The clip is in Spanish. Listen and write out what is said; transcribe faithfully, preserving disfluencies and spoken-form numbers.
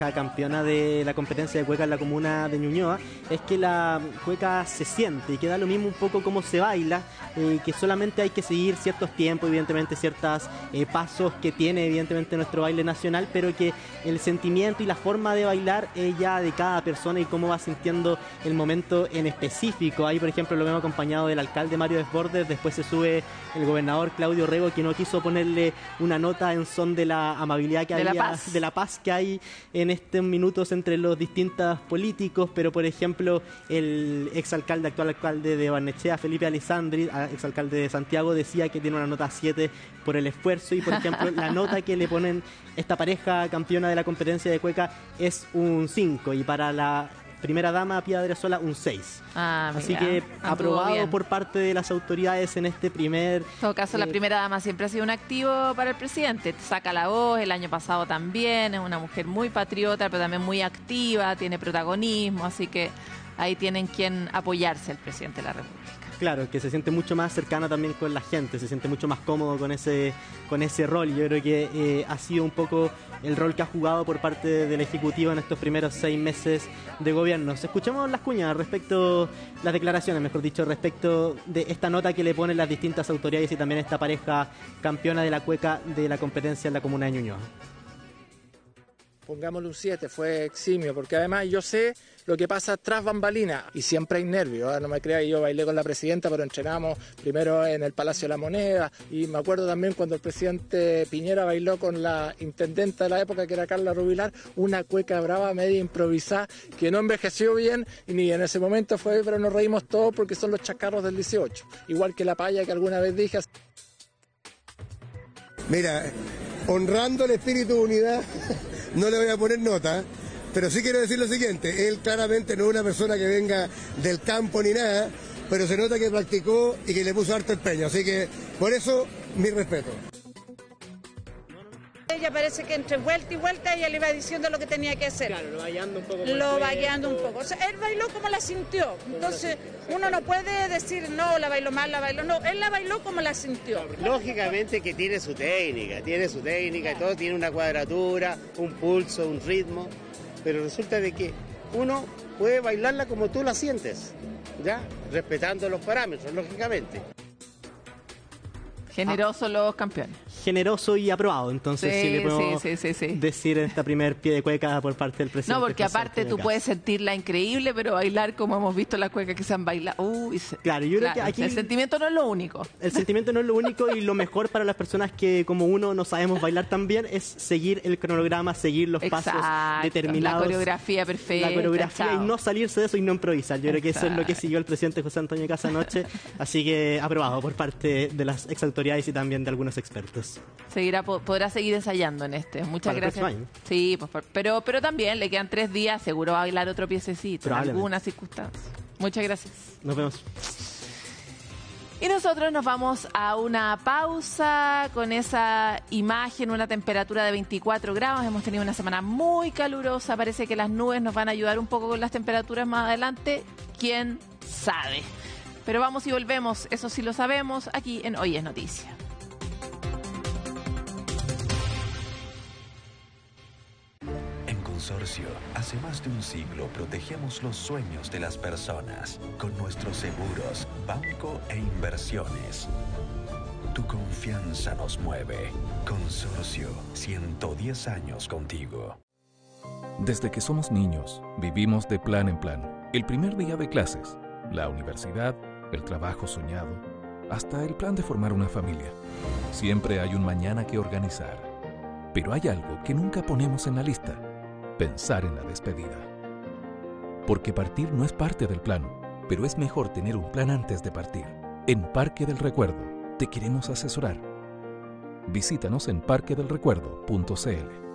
campeona de la competencia de cueca en la comuna de Ñuñoa, es que la cueca se siente y que da lo mismo un poco cómo se baila, eh, que solamente hay que seguir ciertos tiempos, evidentemente ciertos eh, pasos que tiene evidentemente nuestro baile nacional, pero que el sentimiento y la forma de bailar es ya de cada persona y cómo va sintiendo el momento en específico. Ahí por ejemplo lo vemos acompañado del alcalde Mario Desbordes, después se sube el gobernador Claudio Rego, que no quiso ponerle una nota en son de la amabilidad que de había, la paz. de la paz que hay en estos minutos entre los distintos políticos, pero por ejemplo el exalcalde, actual alcalde de Barnechea, Felipe Alessandri, exalcalde de Santiago, decía que tiene una nota siete por el esfuerzo, y por ejemplo la nota que le ponen esta pareja campeona de la competencia de cueca es un cinco, y para la primera dama Pía Adriasola un seis. Ah, así mira, que aprobado bien por parte de las autoridades en este primer... En todo caso, la eh, primera dama siempre ha sido un activo para el presidente. Saca la voz, el año pasado también, es una mujer muy patriota, pero también muy activa, tiene protagonismo, así que ahí tienen quien apoyarse el presidente de la República. Claro, que se siente mucho más cercana también con la gente, se siente mucho más cómodo con ese, con ese rol. Yo creo que eh, ha sido un poco el rol que ha jugado por parte del Ejecutivo en estos primeros seis meses de gobierno. Escuchemos las cuñas respecto, las declaraciones, mejor dicho, respecto de esta nota que le ponen las distintas autoridades y también esta pareja campeona de la cueca de la competencia en la comuna de Ñuñoa. Pongámosle un siete, fue eximio, porque además yo sé lo que pasa tras bambalinas y siempre hay nervios, ¿eh? No me creas, yo bailé con la presidenta, pero entrenamos primero en el Palacio de la Moneda, y me acuerdo también cuando el presidente Piñera bailó con la intendenta de la época, que era Carla Rubilar, una cueca brava media improvisada que no envejeció bien, y ni en ese momento fue, pero nos reímos todos porque son los chacarros del dieciocho, igual que la paya que alguna vez dije. Mira, honrando el espíritu de unidad, no le voy a poner nota, pero sí quiero decir lo siguiente: él claramente no es una persona que venga del campo ni nada, pero se nota que practicó y que le puso harto empeño, así que por eso mi respeto. Ella parece que entre vuelta y vuelta ella le iba diciendo lo que tenía que hacer. Claro, lo vagueando un poco. Lo vagueando un poco. O sea, él bailó como la sintió. Entonces, uno no puede decir, no, la bailó mal, la bailó. No, él la bailó como la sintió. Lógicamente que tiene su técnica, tiene su técnica y todo, tiene una cuadratura, un pulso, un ritmo, pero resulta de que uno puede bailarla como tú la sientes, ¿ya? Respetando los parámetros, lógicamente. Generosos los campeones. Generoso y aprobado, entonces sí, Sí, le podemos sí, sí, sí, sí. decir en esta primer pie de cueca por parte del presidente. No, porque José aparte Antonio tú puedes Caz. sentirla increíble, pero bailar como hemos visto las cuecas que se han bailado. Uy, se- Claro, yo creo que aquí- el sentimiento no es lo único. El sentimiento no es lo único, y lo mejor para las personas que como uno no sabemos bailar tan bien es seguir el cronograma, seguir los pasos Exacto, determinados. la coreografía perfecta. La coreografía chao. y no salirse de eso y no improvisar. Yo creo que eso es lo que Exacto. siguió el presidente José Antonio Caz anoche, así que aprobado por parte de las exautoridades y también de algunos expertos. Seguirá, po- podrá seguir ensayando en este. Muchas Para el gracias. próximo año. Sí, pues, por- pero, pero también le quedan tres días, seguro va a bailar otro piececito en Probablemente. algunas circunstancias. Muchas gracias. Nos vemos. Y nosotros nos vamos a una pausa con esa imagen, una temperatura de veinticuatro grados. Hemos tenido una semana muy calurosa. Parece que las nubes nos van a ayudar un poco con las temperaturas más adelante. ¿Quién sabe? Pero vamos y volvemos, eso sí lo sabemos, aquí en Hoy es Noticia. En Consorcio, hace más de un siglo protegemos los sueños de las personas con nuestros seguros, banco e inversiones. Tu confianza nos mueve. Consorcio, ciento diez años contigo. Desde que somos niños, vivimos de plan en plan. El primer día de clases, la universidad, el trabajo soñado, hasta el plan de formar una familia. Siempre hay un mañana que organizar. Pero hay algo que nunca ponemos en la lista: pensar en la despedida. Porque partir no es parte del plan, pero es mejor tener un plan antes de partir. En Parque del Recuerdo te queremos asesorar. Visítanos en parque del recuerdo punto c l.